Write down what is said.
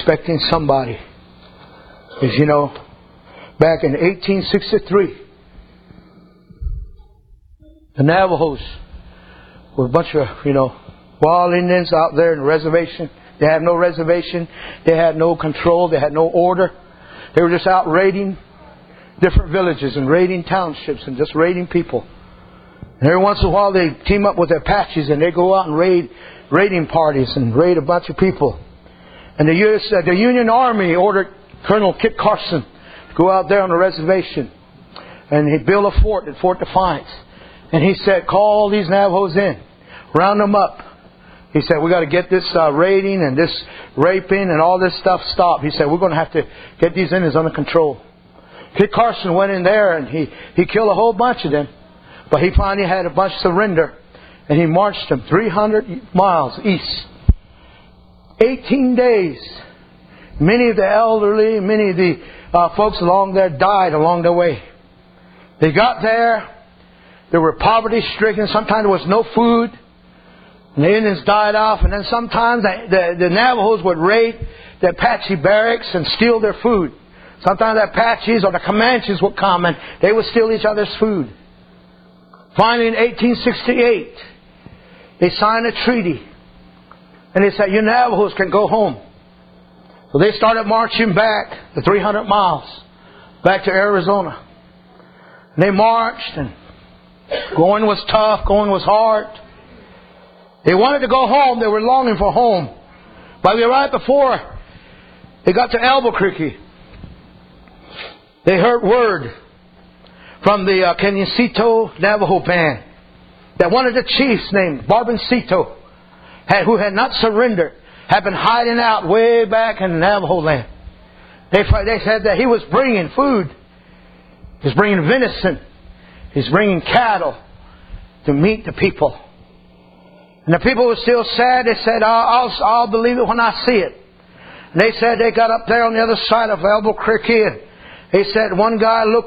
expecting somebody. As you know, back in 1863, the Navajos were a bunch of, wild Indians out there in the reservation. They had no reservation. They had no control. They had no order. They were just out raiding different villages and raiding townships and just raiding people. And every once in a while they team up with the Apaches and they go out and raiding parties and raid a bunch of people. And the Union Army ordered Colonel Kit Carson to go out there on the reservation. And he built a fort at Fort Defiance. And he said, call all these Navajos in. Round them up. He said, we got to get this raiding and this raping and all this stuff stopped. He said, we're going to have to get these Indians under control. Kit Carson went in there and he killed a whole bunch of them. But he finally had a bunch surrender. And he marched them 300 miles east. 18 days. Many of the elderly, many of the folks along there died along the way. They got there. They were poverty-stricken. Sometimes there was no food. And the Indians died off. And then sometimes the Navajos would raid the Apache barracks and steal their food. Sometimes the Apaches or the Comanches would come and they would steal each other's food. Finally, in 1868, they signed a treaty. And they said, you Navajos can go home. So they started marching back the 300 miles back to Arizona. And they marched, and going was tough, going was hard. They wanted to go home. They were longing for home. But right before they got to Albuquerque, they heard word from the Canyacito Navajo band that one of the chiefs named Barboncito, who had not surrendered, had been hiding out way back in Navajo land. They said that he was bringing food. He was bringing venison. He was bringing cattle to meet the people. And the people were still sad. They said, I'll believe it when I see it. And they said they got up there on the other side of Albuquerque. And they said one guy looked